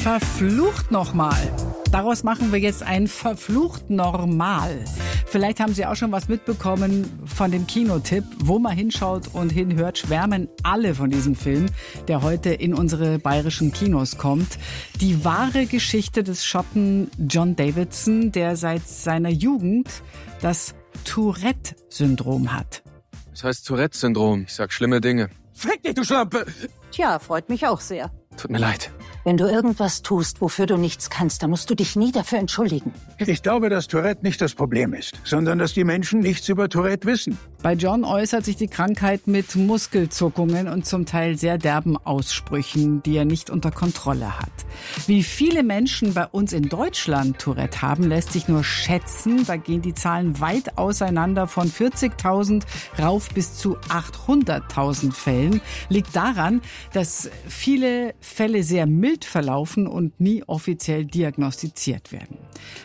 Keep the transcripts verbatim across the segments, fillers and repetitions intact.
Verflucht nochmal. Daraus machen wir jetzt ein verflucht normal. Vielleicht haben Sie auch schon was mitbekommen von dem Kinotipp. Wo man hinschaut und hinhört, schwärmen alle von diesem Film, der heute in unsere bayerischen Kinos kommt. Die wahre Geschichte des Schotten John Davidson, der seit seiner Jugend das Tourette-Syndrom hat. Das heißt Tourette-Syndrom. Ich sag schlimme Dinge. Fick dich, du Schlampe! Tja, freut mich auch sehr. Tut mir leid. Wenn du irgendwas tust, wofür du nichts kannst, dann musst du dich nie dafür entschuldigen. Ich glaube, dass Tourette nicht das Problem ist, sondern dass die Menschen nichts über Tourette wissen. Bei John äußert sich die Krankheit mit Muskelzuckungen und zum Teil sehr derben Aussprüchen, die er nicht unter Kontrolle hat. Wie viele Menschen bei uns in Deutschland Tourette haben, lässt sich nur schätzen. Da gehen die Zahlen weit auseinander, von vierzigtausend rauf bis zu achthunderttausend Fällen. Liegt daran, dass viele Fälle sehr mild verlaufen und nie offiziell diagnostiziert werden.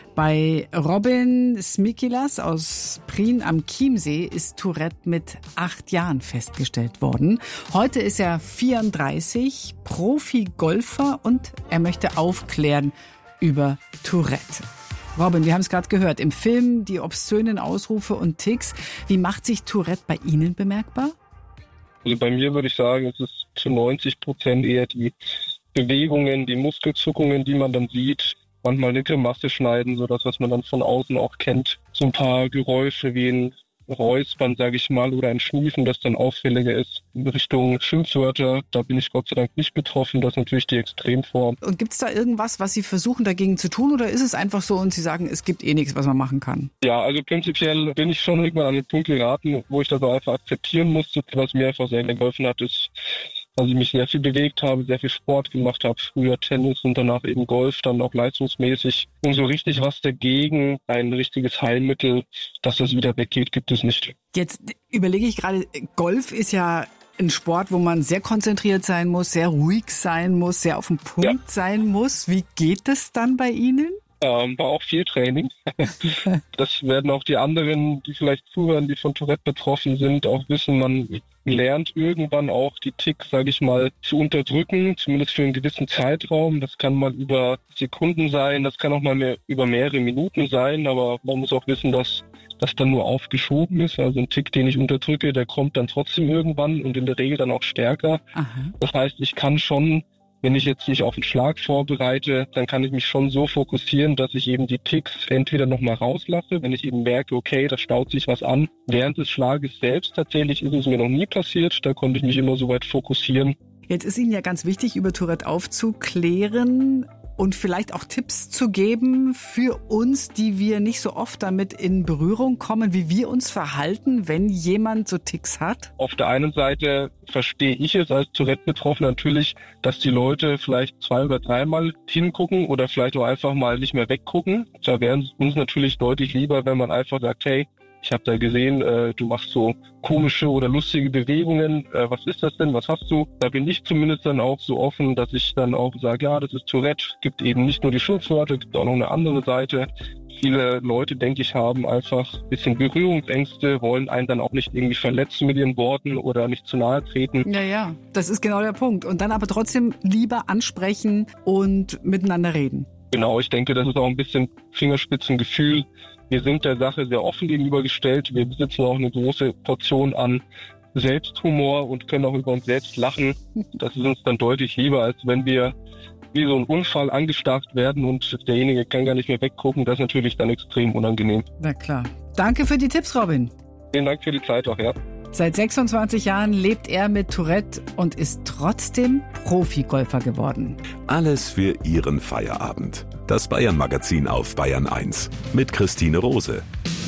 Bei Robin Smikilas aus Prien am Chiemsee ist Tourette mit acht Jahren festgestellt worden. Heute ist er vierunddreißig, Profi-Golfer, und er möchte aufklären über Tourette. Robin, wir haben es gerade gehört, im Film die obszönen Ausrufe und Tics. Wie macht sich Tourette bei Ihnen bemerkbar? Also bei mir würde ich sagen, es ist zu neunzig Prozent eher die Bewegungen, die Muskelzuckungen, die man dann sieht. Manchmal eine Grimasse schneiden, so das, was man dann von außen auch kennt. So ein paar Geräusche wie ein Räuspern, sage ich mal, oder ein Schniefen, das dann auffälliger ist. In Richtung Schimpfwörter, da bin ich Gott sei Dank nicht betroffen. Das ist natürlich die Extremform. Und gibt es da irgendwas, was Sie versuchen dagegen zu tun, oder ist es einfach so und Sie sagen, es gibt eh nichts, was man machen kann? Ja, also prinzipiell bin ich schon irgendwann an den Punkt geraten, wo ich das auch einfach akzeptieren musste. Was mir einfach sehr geholfen hat, ist, dass ich mich sehr viel bewegt habe, sehr viel Sport gemacht habe, früher Tennis und danach eben Golf, dann auch leistungsmäßig. Und so richtig was dagegen, ein richtiges Heilmittel, dass das wieder weggeht, gibt es nicht. Jetzt überlege ich gerade, Golf ist ja ein Sport, wo man sehr konzentriert sein muss, sehr ruhig sein muss, sehr auf den Punkt ja. sein muss. Wie geht es dann bei Ihnen? Ähm, war auch viel Training. Das werden auch die anderen, die vielleicht zuhören, die von Tourette betroffen sind, auch wissen. Man lernt irgendwann auch die Ticks, sage ich mal, zu unterdrücken, zumindest für einen gewissen Zeitraum. Das kann mal über Sekunden sein, das kann auch mal mehr, über mehrere Minuten sein, aber man muss auch wissen, dass das dann nur aufgeschoben ist. Also ein Tick, den ich unterdrücke, der kommt dann trotzdem irgendwann und in der Regel dann auch stärker. Aha. Das heißt, ich kann schon, wenn ich jetzt mich auf einen Schlag vorbereite, dann kann ich mich schon so fokussieren, dass ich eben die Ticks entweder nochmal rauslasse, wenn ich eben merke, okay, da staut sich was an. Während des Schlages selbst tatsächlich ist es mir noch nie passiert, da konnte ich mich immer so weit fokussieren. Jetzt ist Ihnen ja ganz wichtig, über Tourette aufzuklären und vielleicht auch Tipps zu geben für uns, die wir nicht so oft damit in Berührung kommen, wie wir uns verhalten, wenn jemand so Tics hat? Auf der einen Seite verstehe ich es als Tourette-Betroffener natürlich, dass die Leute vielleicht zwei- oder dreimal hingucken oder vielleicht auch einfach mal nicht mehr weggucken. Da wäre es uns natürlich deutlich lieber, wenn man einfach sagt, hey, ich habe da gesehen, äh, du machst so komische oder lustige Bewegungen. Äh, was ist das denn? Was hast du? Da bin ich zumindest dann auch so offen, dass ich dann auch sage, ja, das ist Tourette. Gibt eben nicht nur die Schutzwörter, gibt auch noch eine andere Seite. Viele Leute, denke ich, haben einfach ein bisschen Berührungsängste, wollen einen dann auch nicht irgendwie verletzen mit ihren Worten oder nicht zu nahe treten. Ja, ja, das ist genau der Punkt. Und dann aber trotzdem lieber ansprechen und miteinander reden. Genau, ich denke, das ist auch ein bisschen Fingerspitzengefühl. Wir sind der Sache sehr offen gegenübergestellt. Wir besitzen auch eine große Portion an Selbsthumor und können auch über uns selbst lachen. Das ist uns dann deutlich lieber, als wenn wir wie so ein Unfall angestarrt werden und derjenige kann gar nicht mehr weggucken. Das ist natürlich dann extrem unangenehm. Na klar. Danke für die Tipps, Robin. Vielen Dank für die Zeit auch, ja. Seit sechsundzwanzig Jahren lebt er mit Tourette und ist trotzdem Profi-Golfer geworden. Alles für Ihren Feierabend. Das Bayern-Magazin auf Bayern eins mit Christine Rose.